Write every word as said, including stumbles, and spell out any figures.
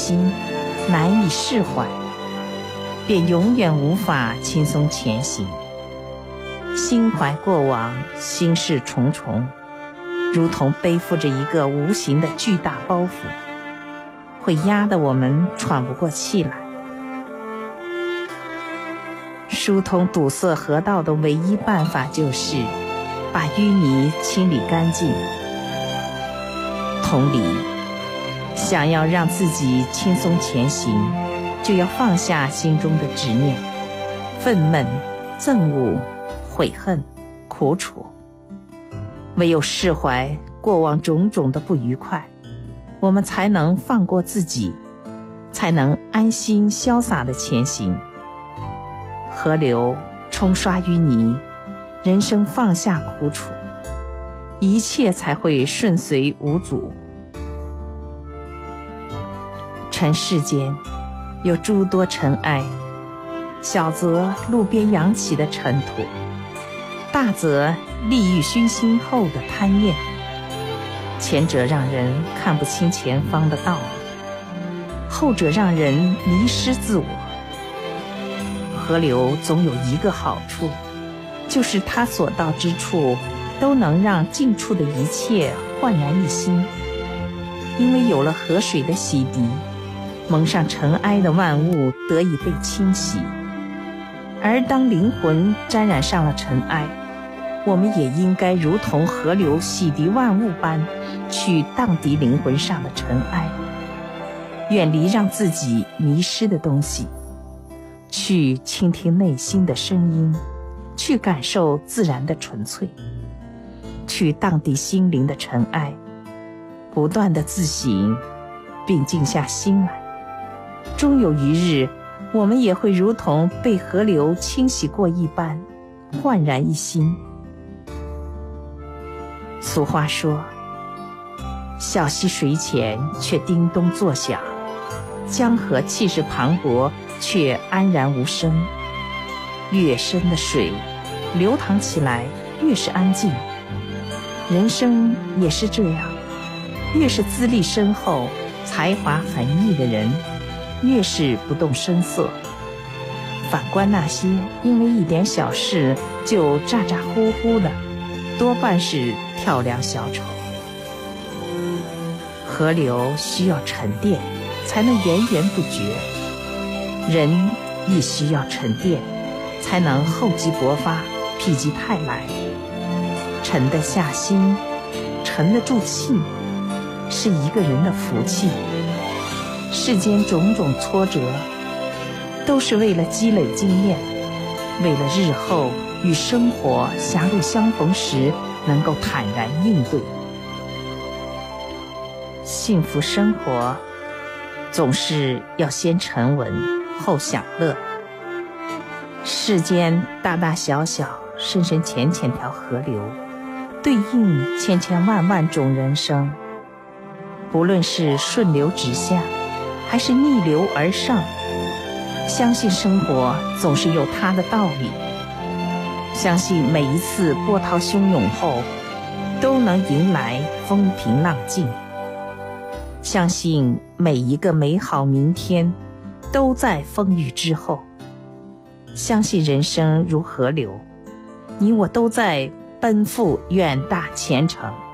心难以释怀，便永远无法轻松前行。心怀过往，心事重重，如同背负着一个无形的巨大包袱，会压得我们喘不过气来。疏通堵塞河道的唯一办法就是把淤泥清理干净。同理，想要让自己轻松前行，就要放下心中的执念、愤懑、憎恶、悔恨、苦楚。唯有释怀过往种种的不愉快，我们才能放过自己，才能安心潇洒地前行。河流冲刷淤泥，人生放下苦楚，一切才会顺遂无阻。尘世间有诸多尘埃，小则路边扬起的尘土，大则利欲熏心后的贪念。前者让人看不清前方的道路，后者让人迷失自我。河流总有一个好处，就是它所到之处都能让近处的一切焕然一新。因为有了河水的洗涤，蒙上尘埃的万物得以被清洗。而当灵魂沾染上了尘埃，我们也应该如同河流洗涤万物般，去荡涤灵魂上的尘埃，远离让自己迷失的东西，去倾听内心的声音，去感受自然的纯粹，去荡涤心灵的尘埃，不断地自省，并静下心来。终有一日，我们也会如同被河流清洗过一般，焕然一新。俗话说，小溪水浅却叮咚作响，江河气势磅礴却安然无声。越深的水流淌起来越是安静，人生也是这样，越是资历深厚、才华横溢的人，越是不动声色。反观那些因为一点小事就咋咋呼呼的，多半是跳梁小丑。河流需要沉淀，才能源源不绝；人亦需要沉淀，才能厚积薄发、否极泰来。沉得下心，沉得住气，是一个人的福气。世间种种挫折，都是为了积累经验，为了日后与生活狭路相逢时能够坦然应对。幸福生活总是要先沉稳后享乐。世间大大小小、深深浅浅条河流，对应千千万万种人生。不论是顺流直下，还是逆流而上，相信生活总是有它的道理。相信每一次波涛汹涌后，都能迎来风平浪静。相信每一个美好明天，都在风雨之后。相信人生如河流，你我都在奔赴远大前程。